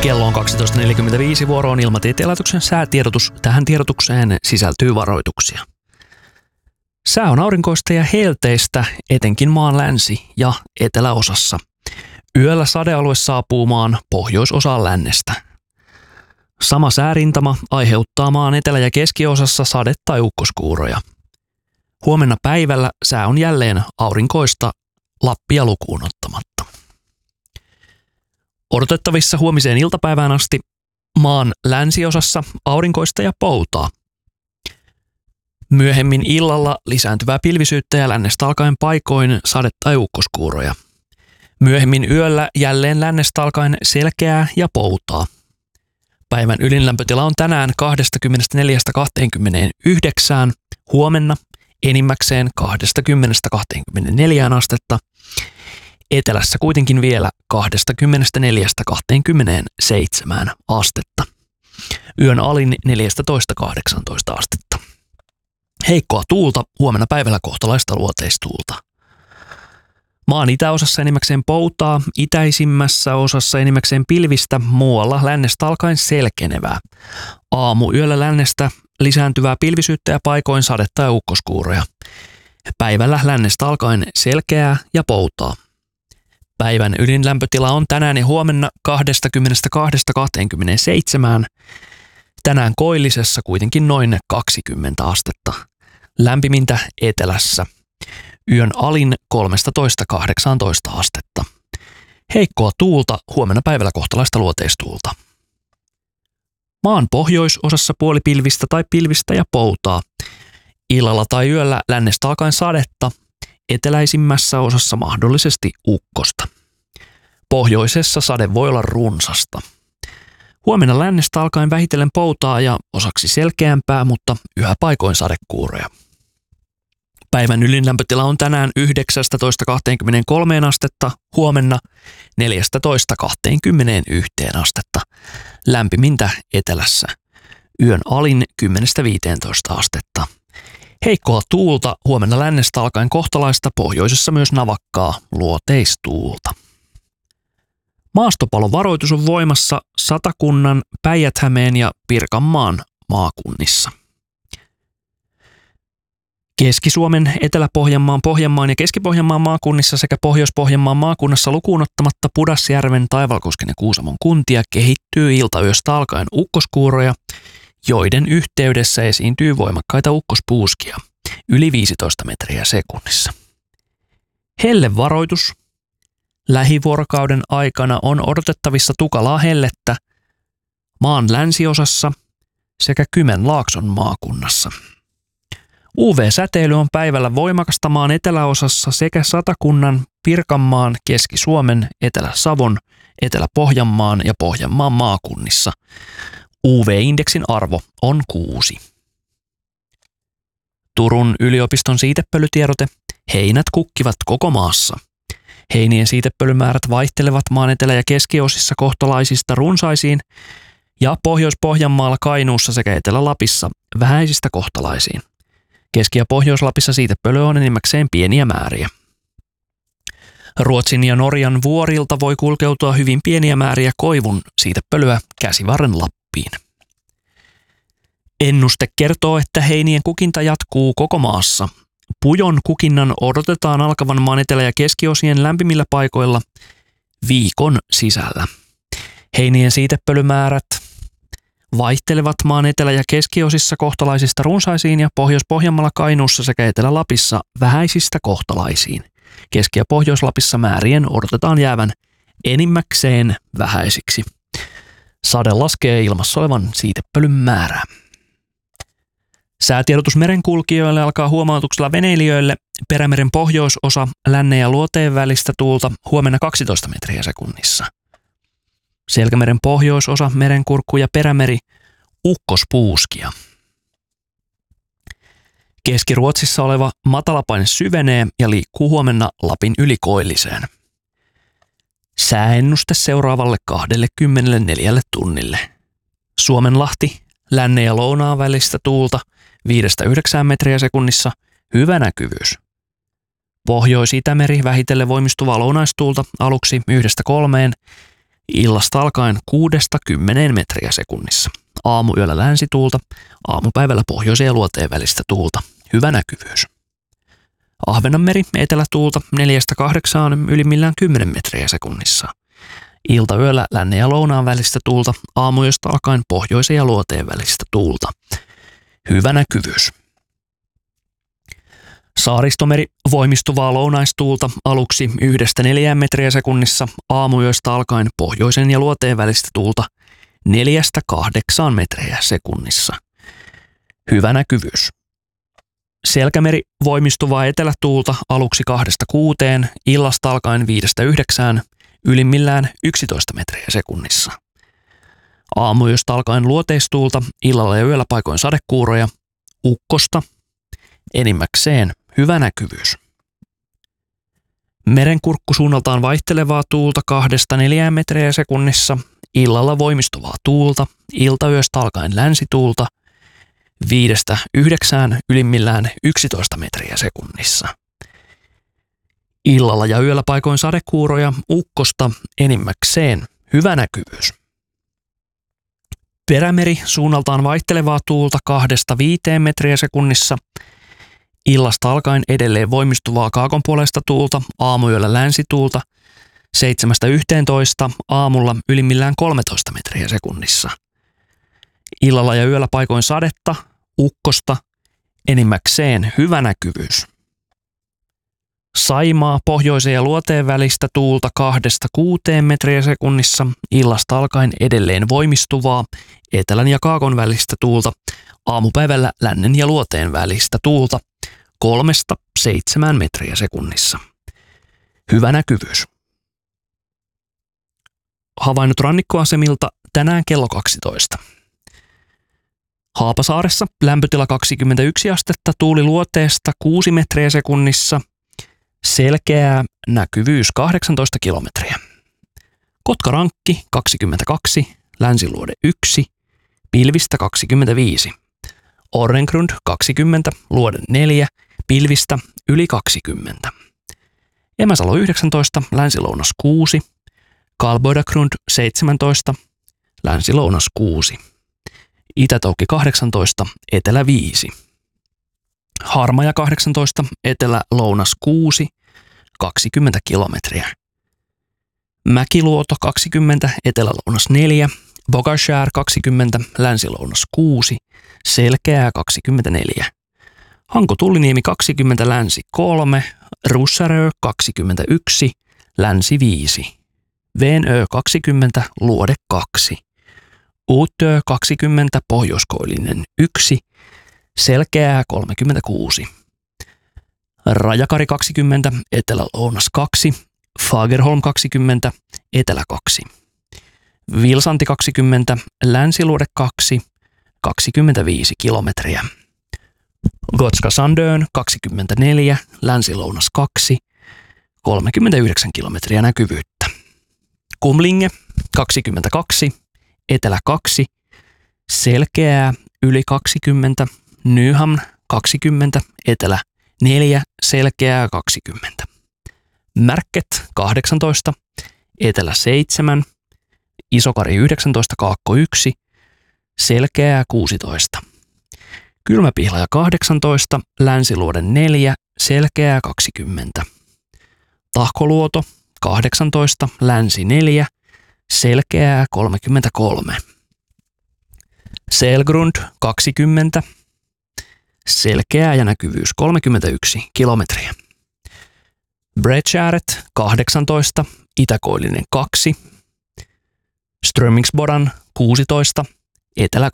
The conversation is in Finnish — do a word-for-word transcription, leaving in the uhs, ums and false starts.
Kello on kaksitoista neljäkymmentäviisi, vuoro on Ilmatieteen laitoksen säätiedotus. Tähän tiedotukseen sisältyy varoituksia. Sää on aurinkoista ja helteistä, etenkin maan länsi- ja eteläosassa. Yöllä sadealue saapuu maan pohjoisosaan lännestä. Sama säärintama aiheuttaa maan etelä- ja keskiosassa sade- tai ukkoskuuroja. Huomenna päivällä sää on jälleen aurinkoista Lappia lukuun ottamatta. Odotettavissa huomiseen iltapäivään asti maan länsiosassa aurinkoista ja poutaa. Myöhemmin illalla lisääntyvää pilvisyyttä ja lännestä alkaen paikoin sade- tai ukkoskuuroja. Myöhemmin yöllä jälleen lännestä alkaen selkeää ja poutaa. Päivän ylinlämpötila on tänään kaksikymmentäneljä kaksikymmentäyhdeksän, huomenna enimmäkseen kaksikymmentä kaksikymmentäneljä astetta, etelässä kuitenkin vielä kaksikymmentäneljä kaksikymmentäseitsemän astetta. Yön alin neljätoista kahdeksantoista astetta. Heikkoa tuulta, huomenna päivällä kohtalaista luoteistuulta. Maan itäosassa enimmäkseen poutaa, itäisimmässä osassa enimmäkseen pilvistä, muualla lännestä alkaen selkenevää. Aamu yöllä lännestä lisääntyvää pilvisyyttä ja paikoin sadetta ja ukkoskuuroja. Päivällä lännestä alkaen selkeää ja poutaa. Päivän ylinlämpötila on tänään ja huomenna kaksikymmentäkaksi kaksikymmentäseitsemän. Tänään koillisessa kuitenkin noin kaksikymmentä astetta. Lämpimintä etelässä. Yön alin kolmetoista kahdeksantoista astetta. Heikkoa tuulta, huomenna päivällä kohtalaista luoteistuulta. Maan pohjoisosassa puolipilvistä tai pilvistä ja poutaa. Illalla tai yöllä lännestä alkaen sadetta, eteläisimmässä osassa mahdollisesti ukkosta. Pohjoisessa sade voi olla runsasta. Huomenna lännestä alkaen vähitellen poutaa ja osaksi selkeämpää, mutta yhä paikoin sadekuuroja. Päivän ylinlämpötila on tänään yhdeksäntoista kaksikymmentäkolme astetta, huomenna neljätoista kaksikymmentäyksi astetta. Lämpimintä etelässä. Yön alin kymmenen viisitoista astetta. Heikkoa tuulta, huomenna lännestä alkaen kohtalaista, pohjoisessa myös navakkaa luoteistuulta. Maastopalovaroitus on voimassa Satakunnan, Päijät-Hämeen ja Pirkanmaan maakunnissa. Keski-Suomen, Etelä-Pohjanmaan, Pohjanmaan ja Keski-Pohjanmaan maakunnissa sekä Pohjois-Pohjanmaan maakunnassa lukuun ottamatta Pudasjärven, Taivalkosken ja Kuusamon kuntia kehittyy iltayöstä alkaen ukkoskuuroja, joiden yhteydessä esiintyy voimakkaita ukkospuuskia, yli viisitoista metriä sekunnissa. Hellevaroitus. Lähivuorokauden aikana on odotettavissa tukalaa hellettä maan länsiosassa sekä Kymenlaakson maakunnassa. U V-säteily on päivällä voimakasta maan eteläosassa sekä Satakunnan, Pirkanmaan, Keski-Suomen, Etelä-Savon, Etelä-Pohjanmaan ja Pohjanmaan maakunnissa. U V-indeksin arvo on kuusi. Turun yliopiston siitepölytiedote. Heinät kukkivat koko maassa. Heinien siitepölymäärät vaihtelevat maan etelä- ja keskiosissa kohtalaisista runsaisiin ja Pohjois-Pohjanmaalla, Kainuussa sekä Etelä-Lapissa vähäisistä kohtalaisiin. Keski- ja Pohjois-Lapissa siitepölyä on enimmäkseen pieniä määriä. Ruotsin ja Norjan vuorilta voi kulkeutua hyvin pieniä määriä koivun siitepölyä Käsivarren Lappiin. Ennuste kertoo, että heinien kukinta jatkuu koko maassa. Pujon kukinnan odotetaan alkavan maan etelä- ja keskiosien lämpimillä paikoilla viikon sisällä. Heinien siitepölymäärät vaihtelevat maan etelä- ja keskiosissa kohtalaisista runsaisiin ja Pohjois-Pohjanmaalla, Kainuussa sekä Etelä-Lapissa vähäisistä kohtalaisiin. Keski- ja Pohjois-Lapissa määrien odotetaan jäävän enimmäkseen vähäisiksi. Sade laskee ilmassa olevan siitepölyn määrää. Säätiedotus merenkulkijoille alkaa huomautuksella veneilijöille. Perämeren pohjoisosa lännen ja luoteen välistä tuulta huomenna kaksitoista metriä sekunnissa. Selkämeren pohjoisosa, merenkurkku ja perämeri ukkospuuskia. Keski-Ruotsissa oleva matalapaine syvenee ja liikkuu huomenna Lapin yli koilliseen. Sääennuste seuraavalle kaksikymmentäneljä tunnille. Suomenlahti, lännen ja lounaan välistä tuulta viidestä yhdeksään metriä sekunnissa, hyvä näkyvyys. Pohjois-Itämeri vähitellen voimistuvaa lounaistuulta aluksi yhdestä kolmeen Illasta alkaen kuudesta kymmeneen metriä sekunnissa. Aamuyöllä länsituulta, aamupäivällä pohjoisen ja luoteen välistä tuulta. Hyvä näkyvyys. Ahvenanmeri etelätuulta neljästä kahdeksaan ylimmillään kymmenen metriä sekunnissa. Iltayöllä lännen ja lounaan välistä tuulta, aamuyöstä alkaen pohjoisen ja luoteen välistä tuulta. Hyvä näkyvyys. Saaristomeri voimistuvaa lounaistuulta aluksi yhdestä neljään metriä sekunnissa, aamuyöstä alkaen pohjoisen ja luoteen välistä tuulta neljästä kahdeksaan metriä sekunnissa. Hyvä näkyvyys. Selkämeri voimistuvaa etelätuulta aluksi kahdesta kuuteen, illasta alkaen viidestä yhdeksään, ylimmillään yksitoista metriä sekunnissa. Aamuyöstä alkaen luoteistuulta, illalla ja yöllä paikoin sadekuuroja, ukkosta, enimmäkseen hyvä näkyvyys. Merenkurkku suunnaltaan vaihtelevaa tuulta kahdesta neljään metriä sekunnissa, illalla voimistuvaa tuulta, iltayöstä alkaen länsituulta, viidestä yhdeksään ylimmillään yksitoista metriä sekunnissa. Illalla ja yöllä paikoin sadekuuroja, ukkosta, enimmäkseen hyvä näkyvyys. Perämeri suunnaltaan vaihtelevaa tuulta kahdesta viiteen metriä sekunnissa, illasta alkaen edelleen voimistuvaa kaakonpuoleista tuulta, aamuyöllä länsituulta, seitsemästä yhteentoista, aamulla ylimmillään kolmetoista metriä sekunnissa. Illalla ja yöllä paikoin sadetta, ukkosta, enimmäkseen hyvä näkyvyys. Saimaa pohjoisen ja luoteen välistä tuulta kahdesta kuuteen metriä sekunnissa, illasta alkaen edelleen voimistuvaa, etelän ja kaakon välistä tuulta, aamupäivällä lännen ja luoteen välistä tuulta, kolmesta seitsemään metriä sekunnissa. Hyvä näkyvyys. Havainnot rannikkoasemilta tänään kello kaksitoista. Haapasaaressa lämpötila kaksikymmentäyksi astetta, tuuli luoteesta kuusi metriä sekunnissa, selkeää, näkyvyys kahdeksantoista kilometriä. Kotkarankki kaksikymmentäkaksi, länsiluode yksi, pilvistä kaksikymmentäviisi. Orrengrund kaksikymmentä, luode neljä, pilvistä yli kaksikymmentä. Emäsalo yhdeksäntoista, länsilounas kuusi, Kalboidagrund seitsemäntoista, länsilounas kuusi. Itätoukki kahdeksantoista, etelä viisi. Harmaja kahdeksantoista, etelä lounas kuusi, kaksikymmentä kilometriä. Mäkiluoto kaksikymmentä, etelä lounas neljä, Bogashär kaksikymmentä, länsi lounas kuusi, selkeää kaksikymmentäneljä. Hanko Tulliniemi kaksikymmentä, länsi kolme, Russarö kaksikymmentäyksi, länsi viisi. Venö kaksikymmentä, luode kaksi. Uutö kaksikymmentä, pohjoiskoillinen yksi, selkeää kolmekymmentäkuusi. Rajakari kaksikymmentä, etelä-lounas kaksi, Fagerholm kaksikymmentä, etelä kaksi. Vilsanti kaksikymmentä, länsiluode kaksi, kaksikymmentäviisi kilometriä. Gotska Sandön kaksikymmentäneljä, länsilounas kaksi, kolmekymmentäyhdeksän kilometriä näkyvyyttä. Kumlinge kaksikymmentäkaksi, etelä kaksi, selkeää yli kaksikymmentä, Nyhamn kaksikymmentä, etelä neljä, selkeää kaksikymmentä. Märket kahdeksantoista, etelä seitsemän, Isokari yhdeksäntoista, kaakko yksi, selkeää kuusitoista. Kylmäpihlaja kahdeksantoista, länsiluode neljä, selkeää kaksikymmentä. Tahkoluoto kahdeksantoista, länsi neljä, selkeää kolmekymmentäkolme. Selgrund kaksikymmentä, selkeää ja näkyvyys kolmekymmentäyksi kilometriä. Bredskäret kahdeksantoista, itäkoillinen kaksi, Strömingsbodan kuusitoista, etelä